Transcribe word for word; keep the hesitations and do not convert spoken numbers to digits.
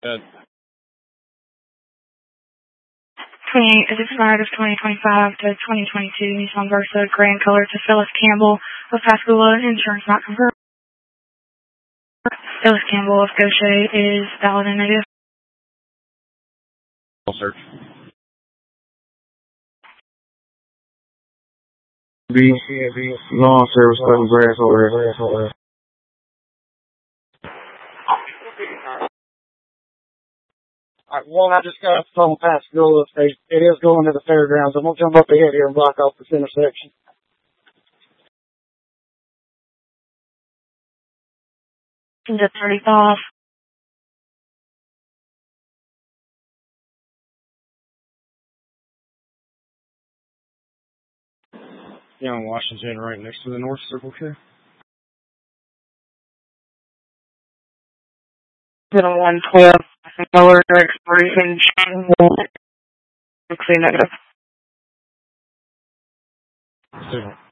Good. twenty-eight is expired of twenty twenty-five to twenty twenty-two Nissan Versa, grand color to Phyllis Campbell of Pascagoula, insurance not confirmed. Phyllis Campbell of Gaucher is valid and negative. Search. B, lawn service button, grass over. Alright, one, I just got from Pascagoula State. It is going to the fairgrounds. I'm going to jump up ahead here and block off this intersection. The thirty off. Yeah, on Washington, right next to the North Circle K. one twelve. Lower expiration. Negative. Signal.